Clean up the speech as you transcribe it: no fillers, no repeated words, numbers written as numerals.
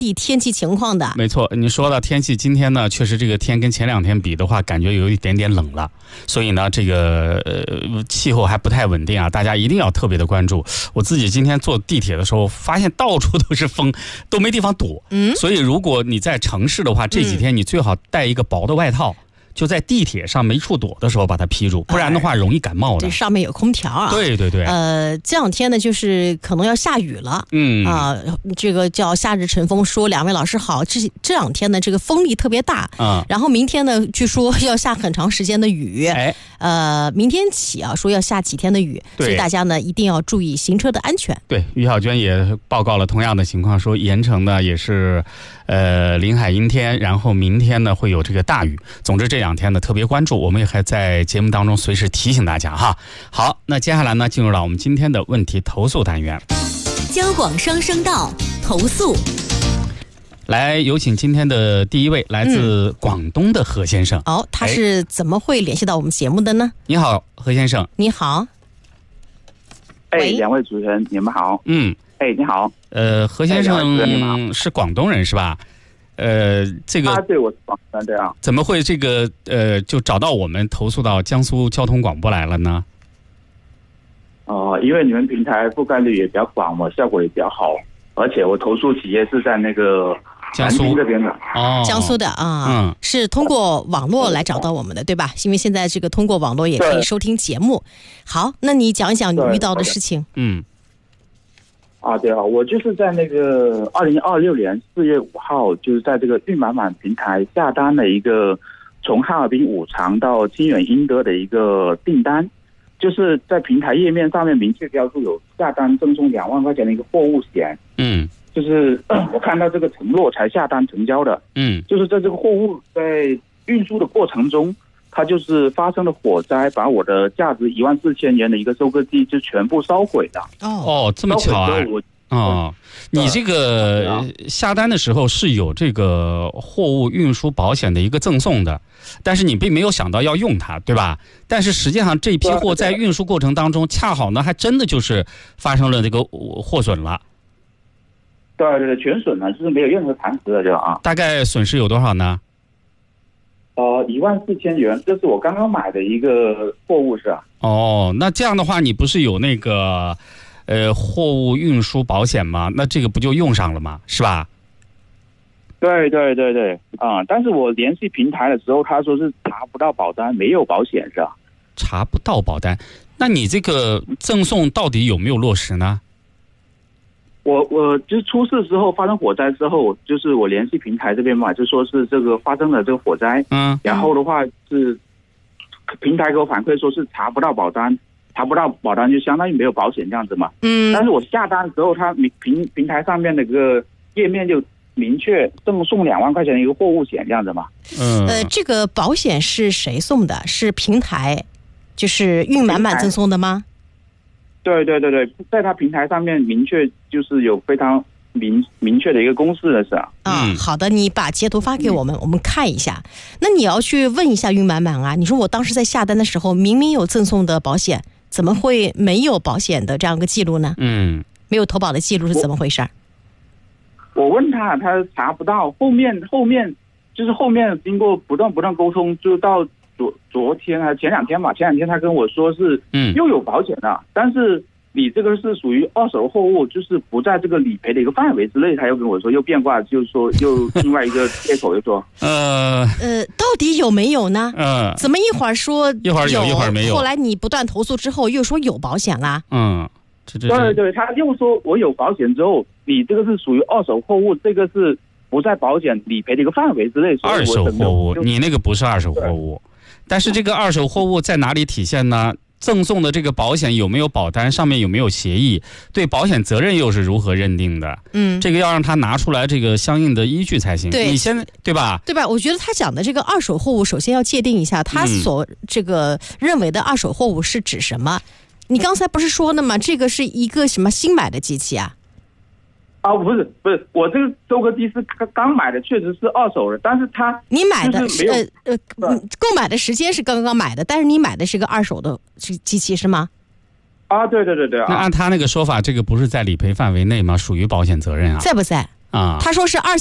地天气情况的。 没错，你说到天气，今天呢，确实这个天跟前2天比的话，感觉有一点点冷了，所以呢，这个气候还不太稳定啊，大家一定要特别的关注。我自己今天坐地铁的时候，发现到处都是风，都没地方躲。所以如果你在城市的话，这几天你最好带一个薄的外套。就在地铁上没处躲的时候把它披住，不然的话容易感冒的。 这上面有空调啊。 对对对。 这2天呢，就是可能要下雨了。这个叫夏日晨风，说2位老师好，这2天呢，这个风力特别大。然后明天呢，据说要下很长时间的雨。明天起啊，说要下几天的雨，所以大家呢一定要注意行车的安全。 对，于小娟也报告了同样的情况，说盐城呢也是林海阴天，然后明天呢会有这个大雨。总之这2天呢特别关注，我们也还在节目当中随时提醒大家哈。好，那接下来呢进入到我们今天的问题投诉单元。 交广双声道投诉。 来，有请今天的第一位来自广东的何先生。 他是怎么会联系到我们节目的呢？ 你好，何先生。 你好。 2位主持人你们好。你好。 何先生是广东人是吧？这个对，我是广东人，对啊。 怎么会这个就找到我们投诉到江苏交通广播来了呢？ 因为你们平台覆盖率也比较广嘛，效果也比较好，而且我投诉企业是在那个江苏这边的。 江苏的啊。是通过网络来找到我们的，对吧？因为现在这个通过网络也可以收听节目。好，那你讲一讲你遇到的事情。 对啊，我就是在那个2026年4月5号，就是在这个运满满平台下单了一个从哈尔滨五常到清远英德的一个订单，就是在平台页面上面明确标注有下单赠送2万块钱的一个货物险。就是我看到这个承诺才下单成交的。就是在这个货物在运输的过程中，它就是发生了火灾，把我的价值14000元的一个收割机就全部烧毁了。 这么巧啊！你这个下单的时候是有这个货物运输保险的一个赠送的，但是你并没有想到要用它，对吧？但是实际上这批货在运输过程当中，恰好呢还真的就是发生了这个货损了。 对，全损了，就是没有任何残值了，就大概损失有多少呢 ？14000元，这是我刚刚买的一个货物是吧？ 那这样的话，你不是有那个货物运输保险吗？那这个不就用上了吗？是吧？ 对，但是我联系平台的时候，他说是查不到保单，没有保险是吧？ 查不到保单，那你这个赠送到底有没有落实呢？ 我就是出事之后，发生火灾之后，就是我联系平台这边嘛，就说是这个发生了这个火灾，然后的话是平台给我反馈说是查不到保单就相当于没有保险这样子嘛。但是我下单的时候，它平台上面那个页面就明确赠送2万块钱的一个货物险这样子嘛。 这个保险是谁送的？是平台，就是运满满赠送的吗？ 对，在他平台上面明确就是有非常明确的一个公式的是好的，你把截图发给我们，我们看一下。那你要去问一下运满满啊，你说我当时在下单的时候明明有赠送的保险，怎么会没有保险的这样一个记录呢？没有投保的记录是怎么回事？ 我问他查不到，后面就是后面经过不断沟通，就到昨天还是前2天吧，前2天他跟我说是又有保险的，但是你这个是属于二手货物，就是不在这个理赔的一个范围之内，他又跟我说又变卦，就是说又另外一个借口又说到底有没有呢？怎么一会儿说一会儿有一会儿没有， 后来你不断投诉之后又说有保险啦？ 对，他又说我有保险之后，你这个是属于二手货物，这个是不在保险理赔的一个范围之内。 二手货物，你那个不是二手货物，但是这个二手货物在哪里体现呢？赠送的这个保险有没有保单，上面有没有协议，对保险责任又是如何认定的？这个要让他拿出来这个相应的依据才行。 对， 你先对吧？ 我觉得他讲的这个二手货物，首先要界定一下他所这个认为的二手货物是指什么。你刚才不是说了吗？这个是一个什么新买的机器啊？ 不是，我这个收割机是刚买的，确实是二手的，但是你买的购买的时间是刚刚买的，但是你买的是个二手的机器是吗？ 对。 那按他那个说法，这个不是在理赔范围内吗？属于保险责任啊？ 在不在？ 啊， 他说是